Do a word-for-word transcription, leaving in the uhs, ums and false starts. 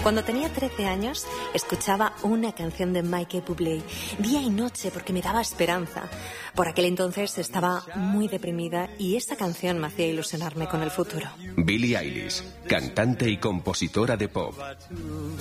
Cuando tenía trece años, escuchaba una canción de Michael Bublé día y noche porque me daba esperanza. Por aquel entonces estaba muy deprimida y esta canción me hacía ilusionarme con el futuro. Billie Eilish, cantante y compositora de pop.